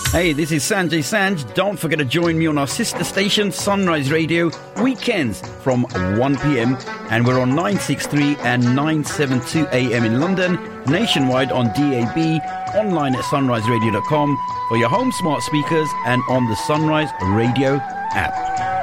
Hey, this is Sanjay Sanj. Don't forget to join me on our sister station, Sunrise Radio, weekends from 1 p.m. And we're on 963 and 972 a.m. in London, nationwide on DAB, online at sunriseradio.com for your home smart speakers and on the Sunrise Radio app.